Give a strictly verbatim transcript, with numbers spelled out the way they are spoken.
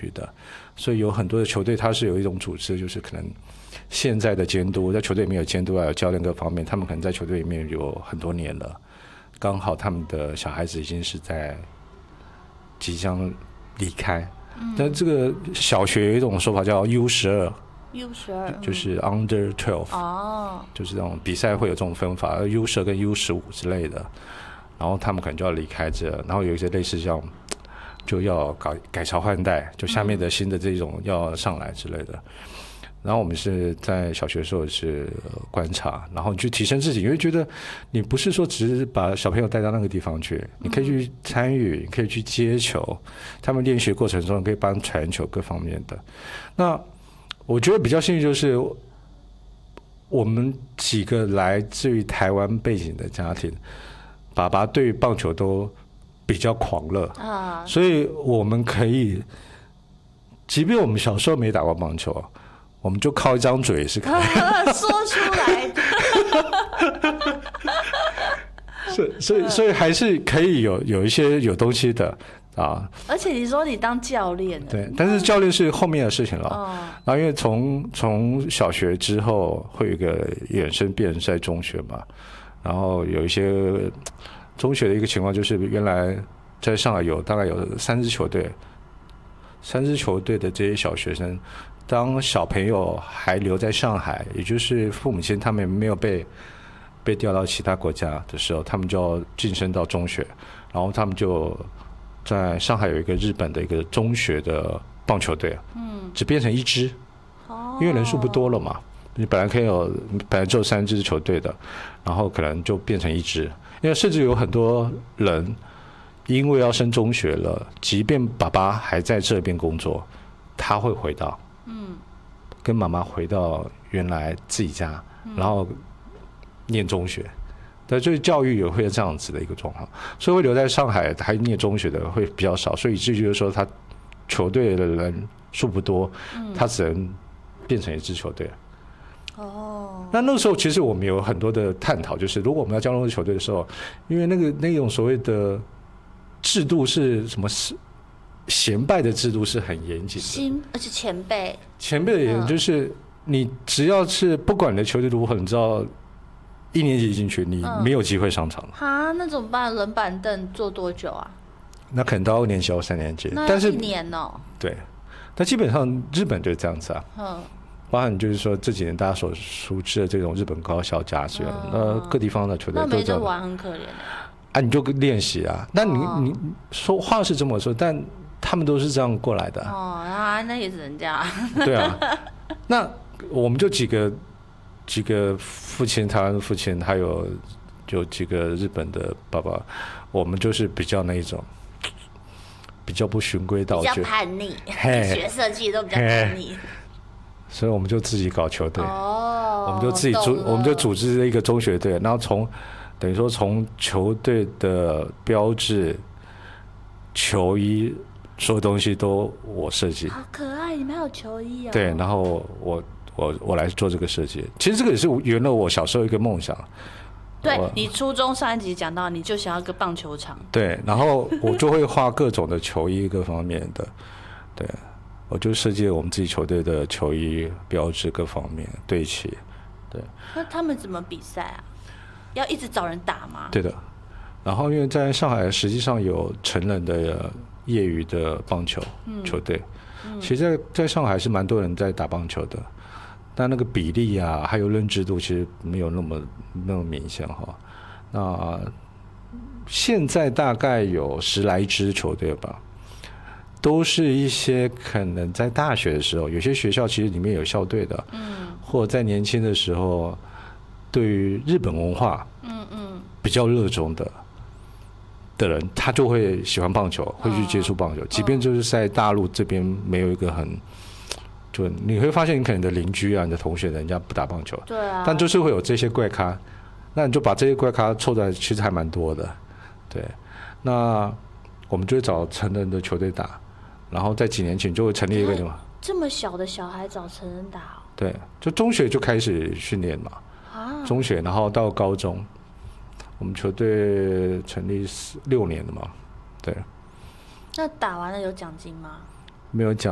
去的，所以有很多的球队它是有一种组织，就是可能现在的监督在球队里面有监督啊，有教练各方面，他们可能在球队里面有很多年了，刚好他们的小孩子已经是在即将离开。嗯、但这个小学有一种说法叫 U 十二。 U 十二就是 Under 十二、 哦， 就是这种比赛会有这种分法 ，U 十二跟 U 十五之类的，然后他们可能就要离开这，然后有一些类似像就要改改朝换代，就下面的新的这种要上来之类的。嗯、然后我们是在小学的时候是观察，然后你去提升自己，因为觉得你不是说只是把小朋友带到那个地方去，你可以去参与，你可以去接球，他们练习过程中可以帮传球各方面的。那我觉得比较幸运就是我们几个来自于台湾背景的家庭，爸爸对于棒球都比较狂热啊，所以我们可以，即便我们小时候没打过棒球，我们就靠一张嘴是可以说出来的。 所以所以所以还是可以有有一些有东西的。啊！ 而且你说你当教练， 对，但是教练是后面的事情了。哦、然后因为从从小学之后会有一个衍生变成在中学嘛，然后有一些中学的一个情况就是原来在上海有大概有三支球队，三支球队的这些小学生，当小朋友还留在上海，也就是父母亲他们没有被被调到其他国家的时候，他们就要晋升到中学，然后他们就。在上海有一个日本的一个中学的棒球队，嗯，只变成一支，哦，因为人数不多了嘛，你本来可以有，本来只有三支球队的，然后可能就变成一支，因为甚至有很多人因为要升中学了，即便爸爸还在这边工作，他会回到，嗯，跟妈妈回到原来自己家，然后念中学。对，就是教育也会这样子的一个状况，所以会留在上海还念中学的会比较少，所以以至于就是说他球队的人数不多，嗯、他只能变成一支球队。哦，那那个时候其实我们有很多的探讨，就是如果我们要加入球队的时候，因为那个那种所谓的制度是什么衔拜的制度是很严谨的， 新而且前辈前辈的严就是你只要是不管你的球队如何，你知道。一年级进去，你没有机会上场了。 哈、嗯，那怎么办？轮板凳坐多久啊？ 那可能到二年级或三年级， 那要一年哦。 对，但基本上日本就是这样子啊。嗯，包含就是说这几年大家所熟知的这种日本高校甲子园，那、嗯、各地方的球队都这样。 那没得玩很可怜的。 啊，你就练习啊。那你、哦、你说话是这么说，但他们都是这样过来的。 哦啊，那也只能这样。 对啊，那我们就几个。几个父亲，台湾的父亲，还有有几个日本的爸爸，我们就是比较那一种，比较不循规蹈矩， 比较叛逆，学设计都比较叛逆， 所以我们就自己搞球队，哦，我们就自己组，我们就组织了一个中学队，然后从等于说从球队的标志、球衣，所有东西都我设计， 好可爱，你们还有球衣啊、哦？ 对，然后我。我我来做这个设计，其实这个也是圆了我小时候一个梦想。 对，你初中上一集讲到，你就想要一个棒球场。 对，然后我就会画各种的球衣各方面的，对，我就设计了我们自己球队的球衣标志各方面对齐。对， 那他们怎么比赛啊？要一直找人打吗？ 对的。然后因为在上海实际上有成人的业余的棒球球队，嗯嗯、其实在在上海是蛮多人在打棒球的。但那个比例啊，还有认知度，其实没有那么那么明显哈。那现在大概有十来支球队吧，都是一些可能在大学的时候，有些学校其实里面有校队的，嗯，或者在年轻的时候，对于日本文化，嗯嗯，比较热衷的的人，他就会喜欢棒球，会去接触棒球，即便就是在大陆这边没有一个很。就你会发现，你可能你的邻居啊、你的同学，人家不打棒球， 对啊， 但就是会有这些怪咖，那你就把这些怪咖凑在，其实还蛮多的，对。那我们就会找成人的球队打，然后在几年前就会成立一个什么？ 这么小的小孩找成人打、哦？ 对，就中学就开始训练嘛，啊，中学，然后到高中，我们球队成立六年了嘛，对。 那打完了有奖金吗？ 没有奖。